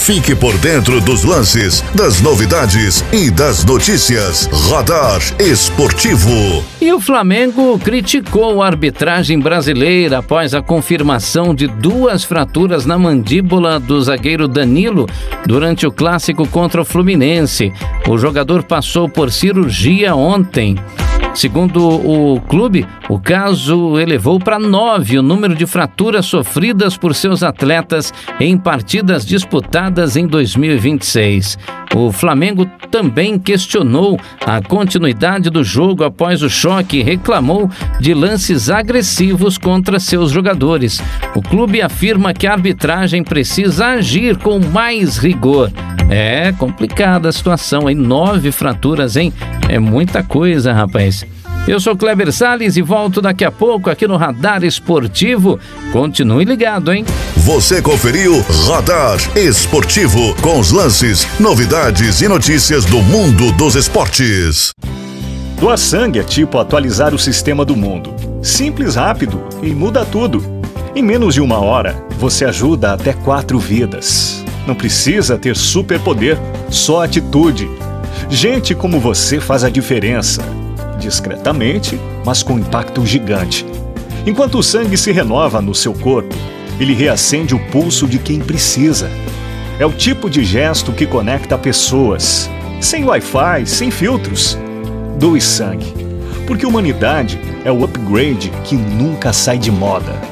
Fique por dentro dos lances, das novidades e das notícias. Radar Esportivo. E o Flamengo criticou a arbitragem brasileira após a confirmação de 2 fraturas na mandíbula do zagueiro Danilo durante o clássico contra o Fluminense. O jogador passou por cirurgia ontem. Segundo o clube, o caso elevou para 9 o número de fraturas sofridas por seus atletas em partidas disputadas em 2026. O Flamengo também questionou a continuidade do jogo após o choque e reclamou de lances agressivos contra seus jogadores. O clube afirma que a arbitragem precisa agir com mais rigor. É complicada a situação, hein? 9 fraturas, hein? É muita coisa, rapaz. Eu sou Kleber Salles e volto daqui a pouco aqui no Radar Esportivo. Continue ligado, hein? Você conferiu Radar Esportivo com os lances, novidades e notícias do mundo dos esportes. Doar sangue é tipo atualizar o sistema do mundo. Simples, rápido e muda tudo. Em menos de 1 hora, você ajuda até 4 vidas. Não precisa ter superpoder, só atitude. Gente como você faz a diferença. Discretamente, mas com impacto gigante. Enquanto o sangue se renova no seu corpo, ele reacende o pulso de quem precisa. É o tipo de gesto que conecta pessoas, sem Wi-Fi, sem filtros. Doe sangue, porque humanidade é o upgrade que nunca sai de moda.